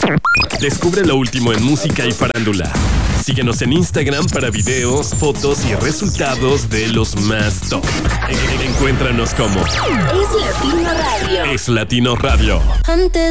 Descubre lo último en música y farándula. Síguenos en Instagram para videos, fotos y resultados de los más top. Encuéntranos como Es Latino Radio. Es Latino Radio. Antes